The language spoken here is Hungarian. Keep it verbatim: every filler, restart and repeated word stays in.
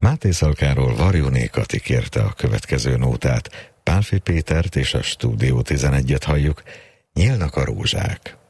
Máté Szalkáról Varjóné Kati kérte a következő nótát, Pálffy Pétert és a Stúdió tizenegyet halljuk, Nyílnak a rózsák.